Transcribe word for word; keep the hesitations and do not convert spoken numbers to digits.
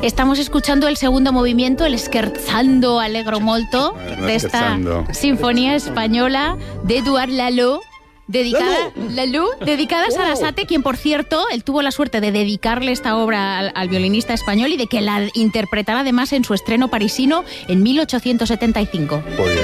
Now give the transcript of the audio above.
Estamos escuchando el segundo movimiento, el Scherzando Allegro Molto, Bueno, de esta scherzando. sinfonía española de Édouard Lalo, dedicada, Lalo, dedicada a Sarasate, quien, por cierto, él tuvo la suerte de dedicarle esta obra al, al violinista español y de que la interpretara además en su estreno parisino en mil ochocientos setenta y cinco. Pues bien.